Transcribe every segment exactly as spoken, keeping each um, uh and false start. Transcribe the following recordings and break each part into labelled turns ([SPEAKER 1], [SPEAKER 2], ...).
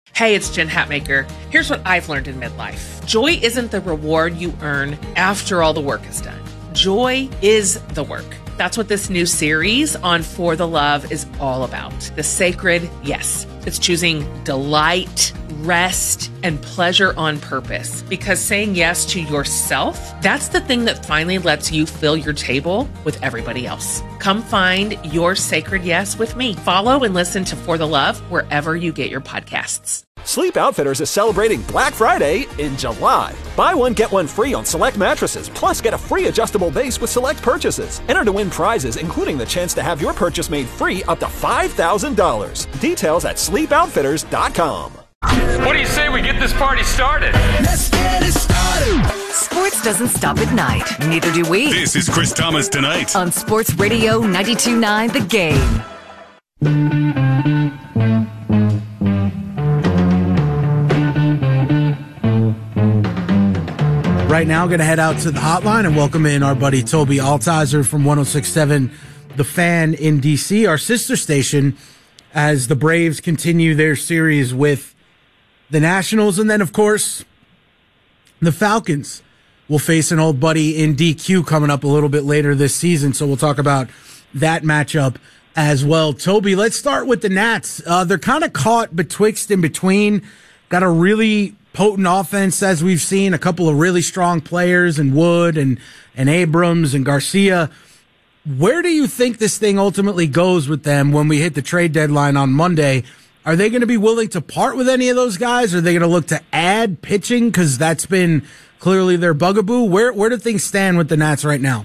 [SPEAKER 1] Hey, it's Jen Hatmaker. Here's what I've learned in midlife. Joy isn't the reward you earn after all the work is done. Joy is the work. That's what this new series on For the Love is all about. The sacred yes. It's choosing delight, rest, and pleasure on purpose. Because saying yes to yourself, that's the thing that finally lets you fill your table with everybody else. Come find your sacred yes with me. Follow and listen to For the Love wherever you get your podcasts.
[SPEAKER 2] Sleep Outfitters is celebrating Black Friday in July. Buy one, get one free on select mattresses, plus get a free adjustable base with select purchases. Enter to win prizes, including the chance to have your purchase made free up to five thousand dollars. Details at sleep outfitters dot com.
[SPEAKER 3] What do you say we get this party started?
[SPEAKER 4] Let's get it started.
[SPEAKER 5] Sports doesn't stop at night. Neither do we.
[SPEAKER 6] This is Chris Thomas Tonight
[SPEAKER 5] on Sports Radio ninety-two point nine The Game.
[SPEAKER 7] Right now, going to head out to the hotline and welcome in our buddy Toby Altizer from one oh six point seven The Fan in D C, our sister station, as the Braves continue their series with the Nationals. And then, of course, the Falcons will face an old buddy in D Q coming up a little bit later this season. So we'll talk about that matchup as well. Toby, let's start with the Nats. Uh, they're kind of caught betwixt and between. Got a really potent offense, as we've seen, a couple of really strong players in Wood and, and Abrams and Garcia. Where do you think this thing ultimately goes with them when we hit the trade deadline on Monday? Are they going to be willing to part with any of those guys? Are they going to look to add pitching? Because that's been clearly their bugaboo. Where, where do things stand with the Nats right now?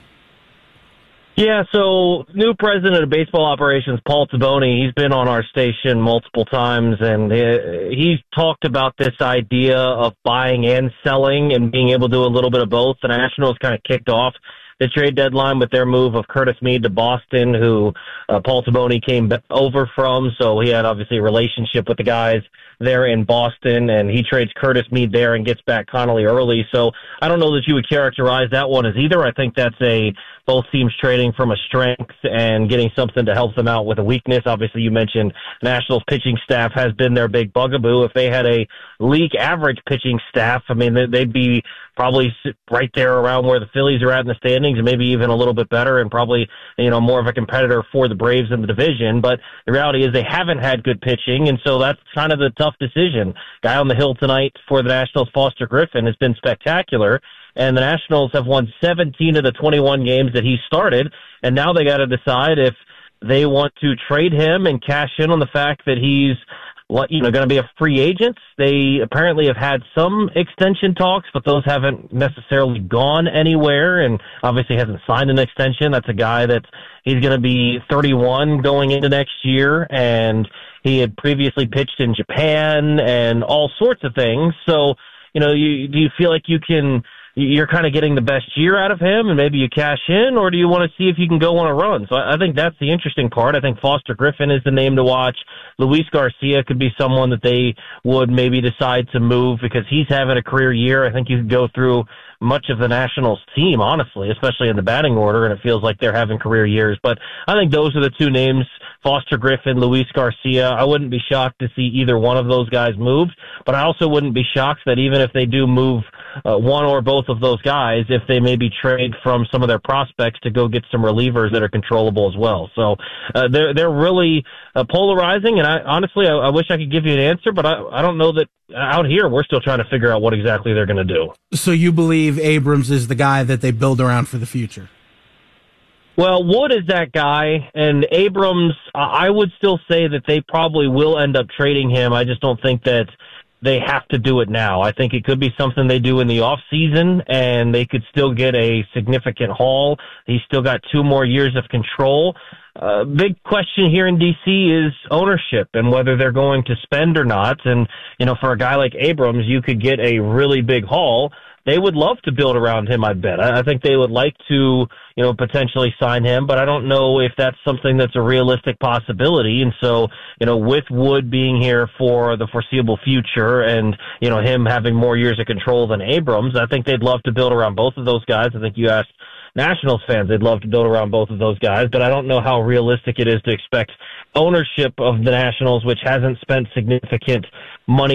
[SPEAKER 8] Yeah, so new president of baseball operations, Paul Taboni, he's been on our station multiple times, and he, he's talked about this idea of buying and selling and being able to do a little bit of both. The Nationals kind of kicked off the trade deadline with their move of Curtis Mead to Boston, who uh, Paul Taboni came over from, so he had obviously a relationship with the guys there in Boston, and he trades Curtis Mead there and gets back Connolly early. So I don't know that you would characterize that one as either. I think that's a both teams trading from a strength and getting something to help them out with a weakness. Obviously, you mentioned Nationals pitching staff has been their big bugaboo. If they had a league average pitching staff, I mean, they'd be probably right there around where the Phillies are at in the standings, and maybe even a little bit better, and probably, you know, more of a competitor for the Braves in the division. But the reality is they haven't had good pitching, and so that's kind of the tough decision. Guy on the hill tonight for the Nationals, Foster Griffin, has been spectacular, and the Nationals have won seventeen of the twenty-one games that he started, and now they got to decide if they want to trade him and cash in on the fact that he's, you know, going to be a free agent. They apparently have had some extension talks, but those haven't necessarily gone anywhere, and obviously hasn't signed an extension. That's a guy that he's going to be thirty-one going into next year, and he had previously pitched in Japan and all sorts of things. So, you know, you, do you feel like you can, you're kind of getting the best year out of him and maybe you cash in, or do you want to see if you can go on a run? So I think that's the interesting part. I think Foster Griffin is the name to watch. Luis Garcia could be someone that they would maybe decide to move because he's having a career year. I think you could go through much of the Nationals team, honestly, especially in the batting order, and it feels like they're having career years. But I think those are the two names, Foster Griffin, Luis Garcia. I wouldn't be shocked to see either one of those guys moved, but I also wouldn't be shocked that even if they do move uh, one or both of those guys, if they maybe trade from some of their prospects to go get some relievers that are controllable as well. So uh, they're they're really uh, polarizing, and I honestly, I, I wish I could give you an answer, but I, I don't know that out here we're still trying to figure out what exactly they're going to do.
[SPEAKER 7] So you believe Abrams is the guy that they build around for the future?
[SPEAKER 8] Well, Wood is that guy, and Abrams, I would still say that they probably will end up trading him. I just don't think that they have to do it now. I think it could be something they do in the off season, and they could still get a significant haul. He's still got two more years of control. Uh, big question here in D C is ownership and whether they're going to spend or not. And, you know, for a guy like Abrams, you could get a really big haul. They would love to build around him, I bet. I think they would like to, you know, potentially sign him, but I don't know if that's something that's a realistic possibility. And so, you know, with Wood being here for the foreseeable future and, you know, him having more years of control than Abrams, I think they'd love to build around both of those guys. I think you asked Nationals fans, they'd love to build around both of those guys, but I don't know how realistic it is to expect ownership of the Nationals, which hasn't spent significant money